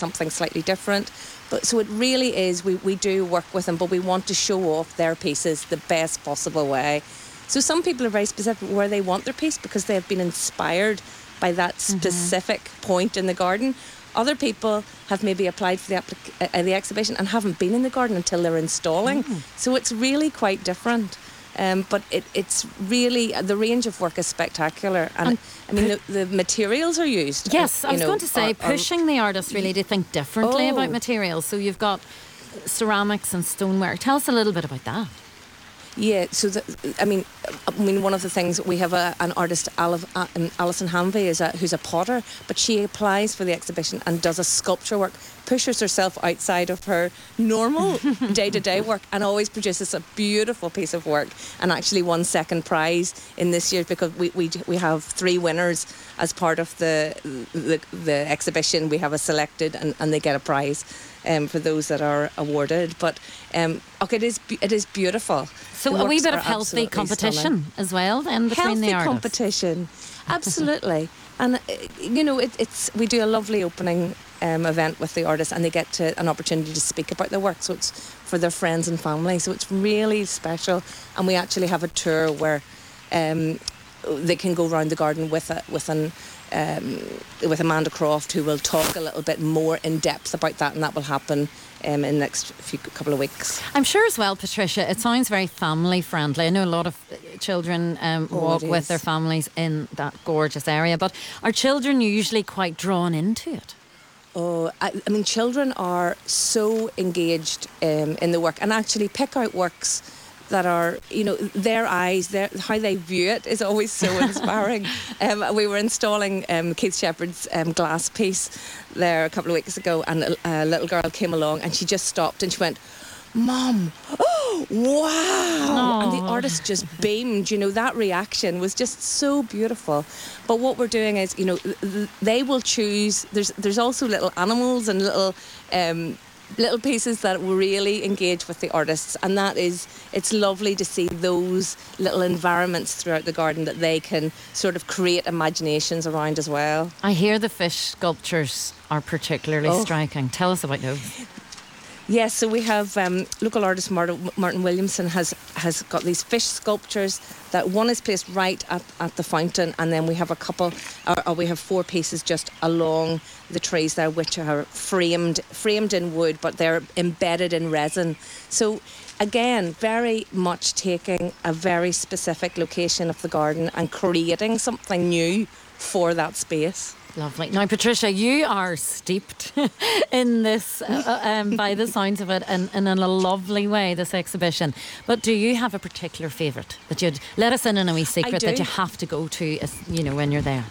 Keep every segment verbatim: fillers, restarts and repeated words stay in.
something slightly different. But so it really is, we, we do work with them, but we want to show off their pieces the best possible way. So some people are very specific where they want their piece because they have been inspired by that specific mm-hmm. point in the garden. Other people have maybe applied for the, applic- uh, the exhibition and haven't been in the garden until they're installing. Mm. So it's really quite different. Um, but it, it's really, the range of work is spectacular. And, and I mean, the, the materials are used. Yes, uh, I was know, going to say, are, pushing are, the artist really to think differently oh. about materials. So you've got ceramics and stoneware. Tell us a little bit about that. Yeah, so the, I mean, I mean, one of the things we have a, an artist, Alison Hanvey, is a, who's a potter, but she applies for the exhibition and does a sculpture work, pushes herself outside of her normal day-to-day work, and always produces a beautiful piece of work. And actually won second prize in this year because we we we have three winners as part of the the, the exhibition. We have a selected, and, and they get a prize. Um, for those that are awarded, but um, okay, it is it is beautiful. So the a wee bit of are healthy competition stunning. As well, then between healthy the artists. competition, absolutely. And uh, you know, it, it's we do a lovely opening um, event with the artists, and they get to an opportunity to speak about their work. So it's for their friends and family. So it's really special. And we actually have a tour where um, they can go around the garden with a with an. Um, with Amanda Croft, who will talk a little bit more in depth about that, and that will happen um, in the next few couple of weeks. I'm sure as well, Patricia, it sounds very family friendly. I know a lot of children um, oh, walk with their families in that gorgeous area, but are children usually quite drawn into it? Oh, I, I mean, children are so engaged um, in the work, and actually pick out works that are, you know, their eyes, their, how they view it is always so inspiring. um, we were installing um, Keith Shepherd's um, glass piece there a couple of weeks ago, and a, a little girl came along and she just stopped and she went, "Mum, oh, wow." Aww. And the artist just beamed, you know, that reaction was just so beautiful. But what we're doing is, you know, they will choose, there's, there's also little animals and little... Um, little pieces that really engage with the artists, and that is, it's lovely to see those little environments throughout the garden that they can sort of create imaginations around as well. I hear the fish sculptures are particularly oh. striking. Tell us about those. Yes, so we have um, local artist Martin, Martin Williamson has has got these fish sculptures that one is placed right at, at the fountain, and then we have a couple, or, or we have four pieces just along the trees there, which are framed framed in wood, but they're embedded in resin. So again, very much taking a very specific location of the garden and creating something new for that space. Lovely. Now, Patricia, you are steeped in this, uh, um, by the sounds of it, and, and in a lovely way, this exhibition. But do you have a particular favourite that you'd let us in on a wee secret that you have to go to, you know, when you're there?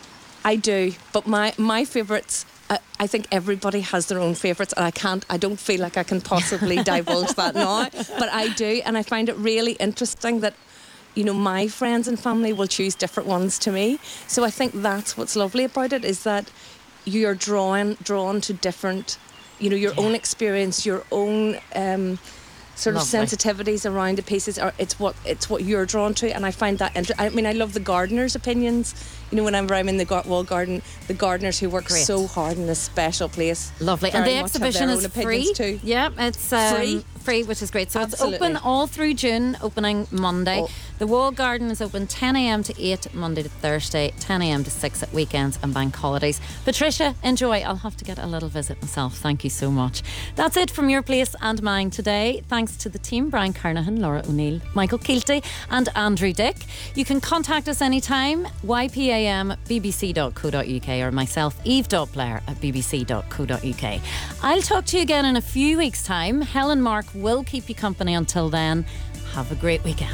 I do, but my my favourites. I, I think everybody has their own favourites, and I can't. I don't feel like I can possibly divulge that now, but I do, and I find it really interesting that, you know, my friends and family will choose different ones to me. So I think that's what's lovely about it, is that you're drawn drawn to different, you know, your yeah. own experience, your own um, sort lovely. of sensitivities around the pieces. Or it's what it's what you're drawn to, and I find that. Inter- I mean, I love the gardeners' opinions. You know, whenever I'm in the gar- wall garden, the gardeners who work Great. so hard in this special place. Lovely, and the exhibition is free. Too. Yeah, it's um, free. Free, which is great. So Absolutely. It's open all through June, opening Monday. Oh. The Wall Garden is open ten a.m. to eight Monday to Thursday, ten a.m. to six at weekends and bank holidays. Patricia, enjoy. I'll have to get a little visit myself. Thank you so much. That's it from your place and mine today. Thanks to the team, Brian Kernahan, Laura O'Neill, Michael Keelty and Andrew Dick. You can contact us anytime, y p a m b b c dot co dot u k, or myself, eve.blair at b b c dot co dot u k. I'll talk to you again in a few weeks' time. Helen Mark will keep you company until then. Have a great weekend.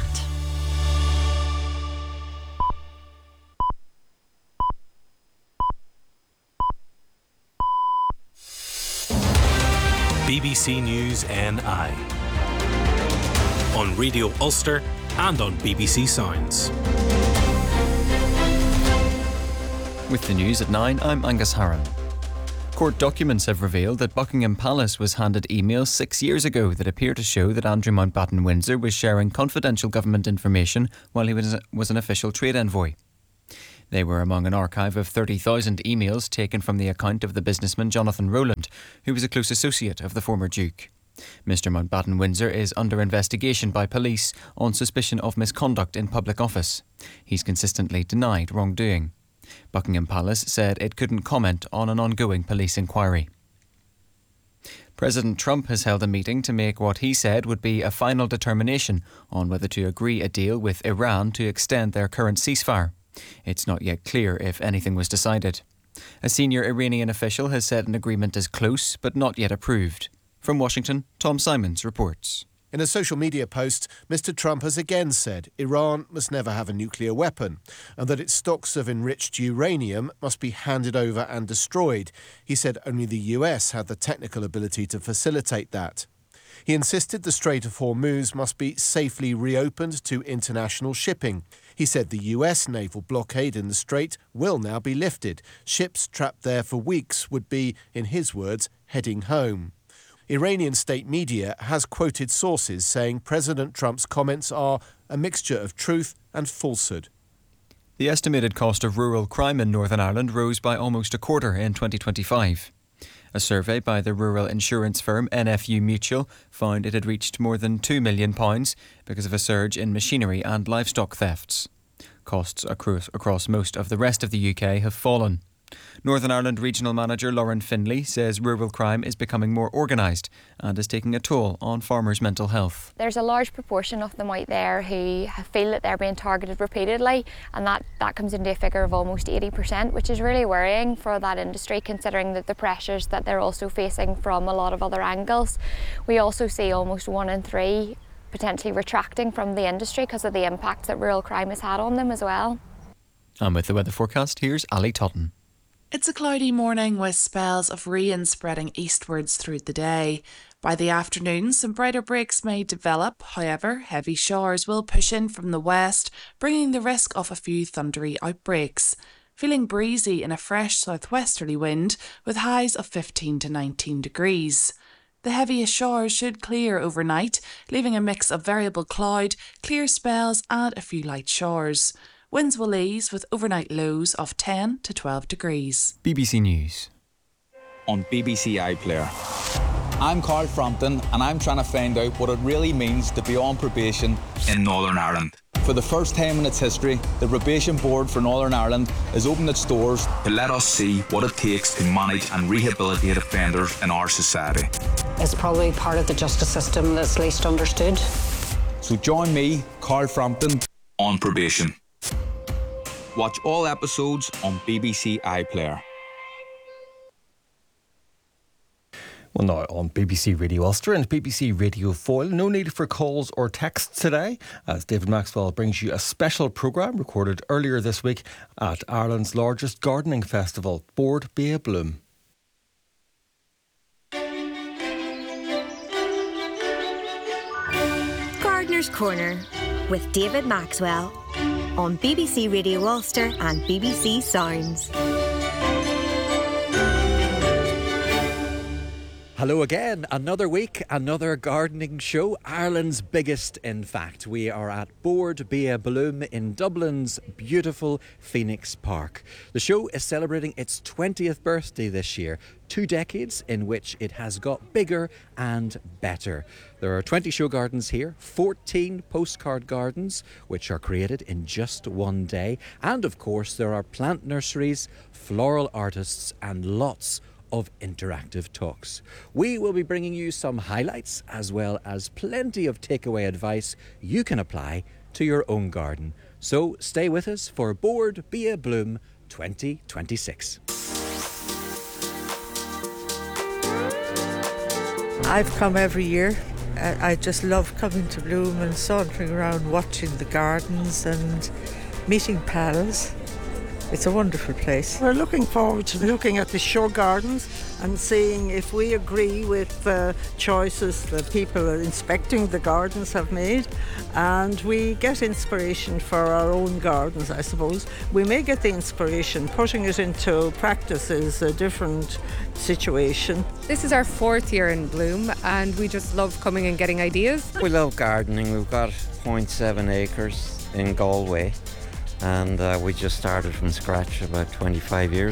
B B C News N I on Radio Ulster and on B B C Sounds. With the news at nine, I'm Angus Harron. Court documents have revealed that Buckingham Palace was handed emails six years ago that appear to show that Andrew Mountbatten Windsor was sharing confidential government information while he was, was an official trade envoy. They were among an archive of thirty thousand emails taken from the account of the businessman Jonathan Rowland, who was a close associate of the former Duke. Mister Mountbatten Windsor is under investigation by police on suspicion of misconduct in public office. He's consistently denied wrongdoing. Buckingham Palace said it couldn't comment on an ongoing police inquiry. President Trump has held a meeting to make what he said would be a final determination on whether to agree a deal with Iran to extend their current ceasefire. It's not yet clear if anything was decided. A senior Iranian official has said an agreement is close but not yet approved. From Washington, Tom Simons reports. In a social media post, Mister Trump has again said Iran must never have a nuclear weapon and that its stocks of enriched uranium must be handed over and destroyed. He said only the U S had the technical ability to facilitate that. He insisted the Strait of Hormuz must be safely reopened to international shipping. He said the U S naval blockade in the strait will now be lifted. Ships trapped there for weeks would be, in his words, heading home. Iranian state media has quoted sources saying President Trump's comments are a mixture of truth and falsehood. The estimated cost of rural crime in Northern Ireland rose by almost a quarter in twenty twenty-five. A survey by the rural insurance firm N F U Mutual found it had reached more than two million pounds because of a surge in machinery and livestock thefts. Costs across, across most of the rest of the U K have fallen. Northern Ireland Regional Manager Lauren Finlay says rural crime is becoming more organised and is taking a toll on farmers' mental health. There's a large proportion of them out there who feel that they're being targeted repeatedly, and that, that comes into a figure of almost eighty percent, which is really worrying for that industry, considering that the pressures that they're also facing from a lot of other angles. We also see almost one in three potentially retracting from the industry because of the impact that rural crime has had on them as well. And with the weather forecast, here's Ali Totten. It's a cloudy morning with spells of rain spreading eastwards through the day. By the afternoon, some brighter breaks may develop. However, heavy showers will push in from the west, bringing the risk of a few thundery outbreaks. Feeling breezy in a fresh southwesterly wind with highs of fifteen to nineteen degrees. The heaviest showers should clear overnight, leaving a mix of variable cloud, clear spells and a few light showers. Winds will ease with overnight lows of ten to twelve degrees. B B C News. On B B C iPlayer. I'm Carl Frampton and I'm trying to find out what it really means to be on probation in Northern Ireland. For the first time in its history, the Probation Board for Northern Ireland has opened its doors to let us see what it takes to manage and rehabilitate offenders in our society. It's probably part of the justice system that's least understood. So join me, Carl Frampton, on probation. Watch all episodes on B B C iPlayer. Well, now on B B C Radio Ulster and B B C Radio Foyle, no need for calls or texts today, as David Maxwell brings you a special programme recorded earlier this week at Ireland's largest gardening festival, Bord Bia Bloom. Gardener's Corner with David Maxwell on B B C Radio Ulster and B B C Sounds. Hello again, another week, another gardening show, Ireland's biggest in fact. We are at Bord Bia Bloom in Dublin's beautiful Phoenix Park. The show is celebrating its twentieth birthday this year, two decades in which it has got bigger and better. There are twenty show gardens here, fourteen postcard gardens, which are created in just one day. And of course, there are plant nurseries, floral artists, and lots of interactive talks. We will be bringing you some highlights as well as plenty of takeaway advice you can apply to your own garden. So stay with us for Bord Bia Bloom twenty twenty-six. I've come every year. I just love coming to Bloom and sauntering around watching the gardens and meeting pals. It's a wonderful place. We're looking forward to looking at the show gardens and seeing if we agree with the choices that people inspecting the gardens have made, and we get inspiration for our own gardens, I suppose. We may get the inspiration. Putting it into practice is a different situation. This is our fourth year in Bloom and we just love coming and getting ideas. We love gardening. We've got zero point seven acres in Galway. and uh, we just started from scratch about twenty-five years